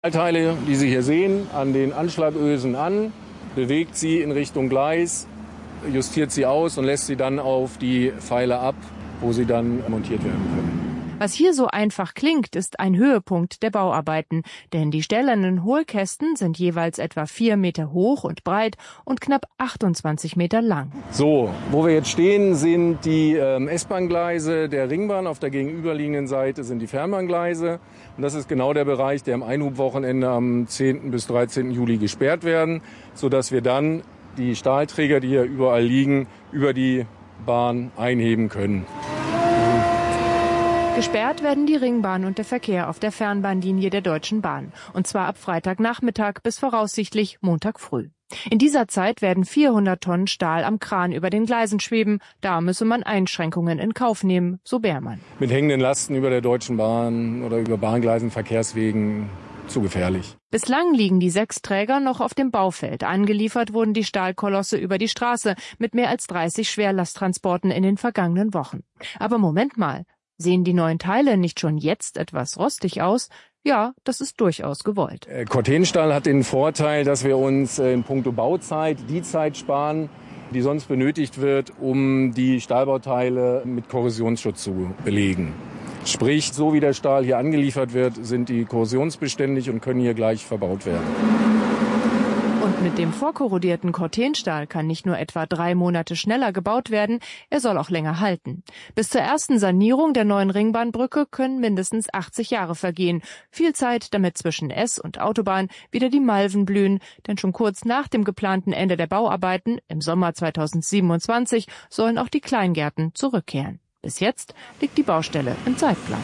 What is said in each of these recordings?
Teile, die Sie hier sehen, an den Anschlagösen an, bewegt sie in Richtung Gleis, justiert sie aus und lässt sie dann auf die Pfeile ab, wo sie dann montiert werden können. Was hier so einfach klingt, ist ein Höhepunkt der Bauarbeiten, denn die stählernen Hohlkästen sind jeweils etwa 4 Meter hoch und breit und knapp 28 Meter lang. So, wo wir jetzt stehen, sind die S-Bahn-Gleise der Ringbahn. Auf der gegenüberliegenden Seite sind die Fernbahngleise. Und das ist genau der Bereich, der am Einhubwochenende am 10. bis 13. Juli gesperrt werden, sodass wir dann die Stahlträger, die hier überall liegen, über die Bahn einheben können. Gesperrt werden die Ringbahn und der Verkehr auf der Fernbahnlinie der Deutschen Bahn. Und zwar ab Freitagnachmittag bis voraussichtlich Montag früh. In dieser Zeit werden 400 Tonnen Stahl am Kran über den Gleisen schweben. Da müsse man Einschränkungen in Kauf nehmen, so Beermann. Mit hängenden Lasten über der Deutschen Bahn oder über Bahngleisen, Verkehrswegen zu gefährlich. Bislang liegen die 6 Träger noch auf dem Baufeld. Angeliefert wurden die Stahlkolosse über die Straße mit mehr als 30 Schwerlasttransporten in den vergangenen Wochen. Aber Moment mal. Sehen die neuen Teile nicht schon jetzt etwas rostig aus? Ja, das ist durchaus gewollt. Cortenstahl hat den Vorteil, dass wir uns in puncto Bauzeit die Zeit sparen, die sonst benötigt wird, um die Stahlbauteile mit Korrosionsschutz zu belegen. Sprich, so wie der Stahl hier angeliefert wird, sind die korrosionsbeständig und können hier gleich verbaut werden. Und mit dem vorkorrodierten Cortenstahl kann nicht nur etwa 3 Monate schneller gebaut werden, er soll auch länger halten. Bis zur ersten Sanierung der neuen Ringbahnbrücke können mindestens 80 Jahre vergehen. Viel Zeit, damit zwischen S- und Autobahn wieder die Malven blühen, denn schon kurz nach dem geplanten Ende der Bauarbeiten, im Sommer 2027, sollen auch die Kleingärten zurückkehren. Bis jetzt liegt die Baustelle im Zeitplan.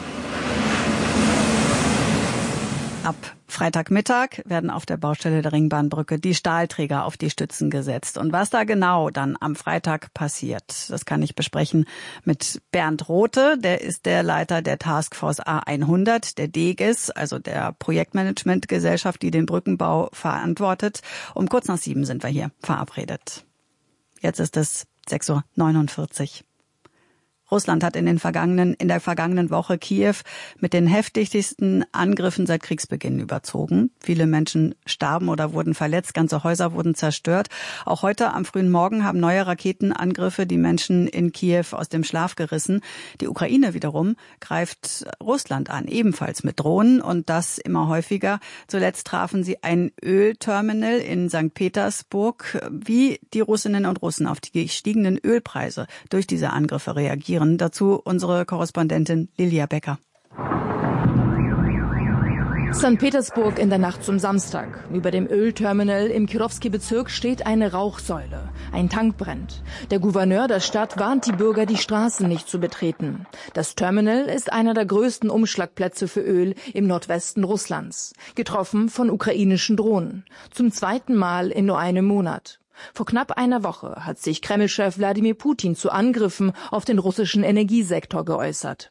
Ab Freitagmittag werden auf der Baustelle der Ringbahnbrücke die Stahlträger auf die Stützen gesetzt. Und was da genau dann am Freitag passiert, das kann ich besprechen mit Bernd Rothe. Der ist der Leiter der Taskforce A100, der DEGES, also der Projektmanagementgesellschaft, die den Brückenbau verantwortet. Um kurz nach 7 sind wir hier verabredet. Jetzt ist es 6:49 Uhr. Russland hat in der vergangenen Woche Kiew mit den heftigsten Angriffen seit Kriegsbeginn überzogen. Viele Menschen starben oder wurden verletzt, ganze Häuser wurden zerstört. Auch heute am frühen Morgen haben neue Raketenangriffe die Menschen in Kiew aus dem Schlaf gerissen. Die Ukraine wiederum greift Russland an, ebenfalls mit Drohnen und das immer häufiger. Zuletzt trafen sie ein Ölterminal in St. Petersburg. Wie die Russinnen und Russen auf die gestiegenen Ölpreise durch diese Angriffe reagieren. Dazu unsere Korrespondentin Lilia Becker. St. Petersburg in der Nacht zum Samstag. Über dem Ölterminal im Kirovski-Bezirk steht eine Rauchsäule. Ein Tank brennt. Der Gouverneur der Stadt warnt die Bürger, die Straßen nicht zu betreten. Das Terminal ist einer der größten Umschlagplätze für Öl im Nordwesten Russlands. Getroffen von ukrainischen Drohnen. Zum 2. Mal in nur einem Monat. Vor knapp einer Woche hat sich Kreml-Chef Wladimir Putin zu Angriffen auf den russischen Energiesektor geäußert.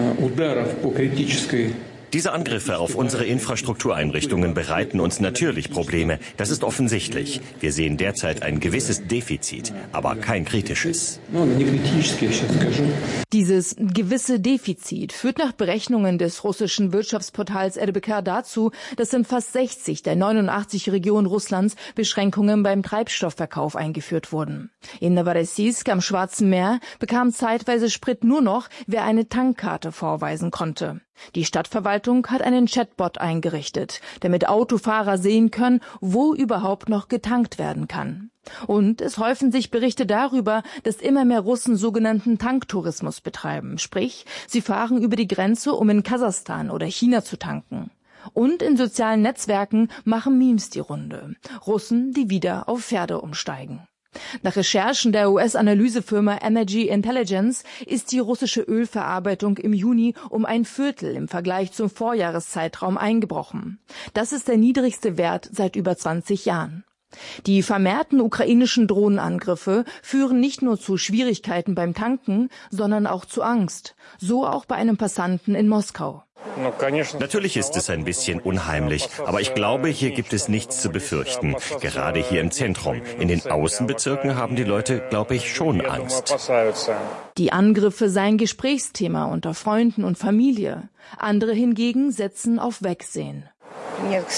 Diese Angriffe auf unsere Infrastruktureinrichtungen bereiten uns natürlich Probleme. Das ist offensichtlich. Wir sehen derzeit ein gewisses Defizit, aber kein kritisches. Dieses gewisse Defizit führt nach Berechnungen des russischen Wirtschaftsportals RBK dazu, dass in fast 60 der 89 Regionen Russlands Beschränkungen beim Treibstoffverkauf eingeführt wurden. In Novorossiysk am Schwarzen Meer bekam zeitweise Sprit nur noch, wer eine Tankkarte vorweisen konnte. Die Stadtverwaltung hat einen Chatbot eingerichtet, damit Autofahrer sehen können, wo überhaupt noch getankt werden kann. Und es häufen sich Berichte darüber, dass immer mehr Russen sogenannten Tanktourismus betreiben. Sprich, sie fahren über die Grenze, um in Kasachstan oder China zu tanken. Und in sozialen Netzwerken machen Memes die Runde. Russen, die wieder auf Pferde umsteigen. Nach Recherchen der US-Analysefirma Energy Intelligence ist die russische Ölverarbeitung im Juni um 1/4 im Vergleich zum Vorjahreszeitraum eingebrochen. Das ist der niedrigste Wert seit über 20 Jahren. Die vermehrten ukrainischen Drohnenangriffe führen nicht nur zu Schwierigkeiten beim Tanken, sondern auch zu Angst. So auch bei einem Passanten in Moskau. Natürlich ist es ein bisschen unheimlich, aber ich glaube, hier gibt es nichts zu befürchten. Gerade hier im Zentrum. In den Außenbezirken haben die Leute, glaube ich, schon Angst. Die Angriffe seien Gesprächsthema unter Freunden und Familie. Andere hingegen setzen auf Wegsehen.